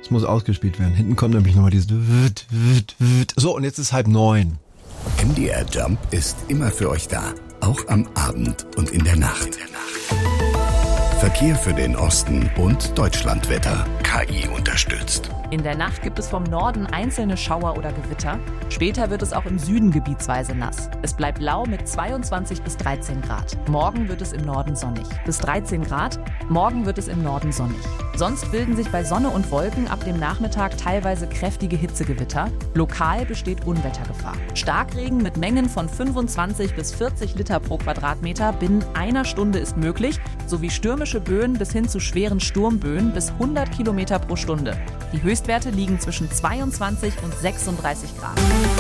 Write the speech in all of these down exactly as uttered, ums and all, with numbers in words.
Es muss ausgespielt werden. Hinten kommt nämlich nochmal dieses Wüt, Wüt, Wüt. So, und jetzt ist halb neun. M D R Jump ist immer für euch da. Auch am Abend und in der Nacht. Verkehr für den Osten und Deutschlandwetter. K I unterstützt. In der Nacht gibt es vom Norden einzelne Schauer oder Gewitter. Später wird es auch im Süden gebietsweise nass. Es bleibt lau mit zweiundzwanzig bis dreizehn Grad. Morgen wird es im Norden sonnig. Bis dreizehn Grad. Morgen wird es im Norden sonnig. Sonst bilden sich bei Sonne und Wolken ab dem Nachmittag teilweise kräftige Hitzegewitter. Lokal besteht Unwettergefahr. Starkregen mit Mengen von fünfundzwanzig bis vierzig Liter pro Quadratmeter binnen einer Stunde ist möglich, sowie stürmische Böen bis hin zu schweren Sturmböen bis hundert Kilometer pro Stunde. Die Höchstwerte liegen zwischen zweiundzwanzig und sechsunddreißig Grad.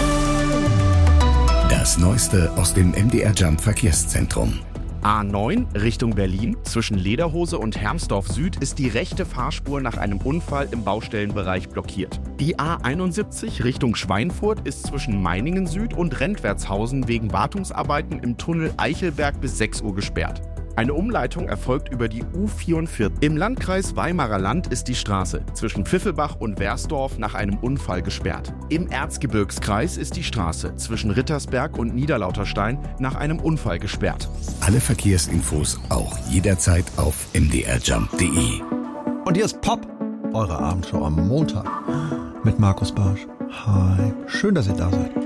Das Neueste aus dem M D R Jump Verkehrszentrum. A neun Richtung Berlin. Zwischen Lederhose und Hermsdorf Süd ist die rechte Fahrspur nach einem Unfall im Baustellenbereich blockiert. Die A einundsiebzig Richtung Schweinfurt ist zwischen Meiningen Süd und Rentwertshausen wegen Wartungsarbeiten im Tunnel Eichelberg bis sechs Uhr gesperrt. Eine Umleitung erfolgt über die U vierundvierzig. Im Landkreis Weimarer Land ist die Straße zwischen Pfiffelbach und Wersdorf nach einem Unfall gesperrt. Im Erzgebirgskreis ist die Straße zwischen Rittersberg und Niederlauterstein nach einem Unfall gesperrt. Alle Verkehrsinfos auch jederzeit auf m d r jump punkt d e. Und hier ist Pop, eure Abendshow am Montag mit Markus Barsch. Hi, schön, dass ihr da seid.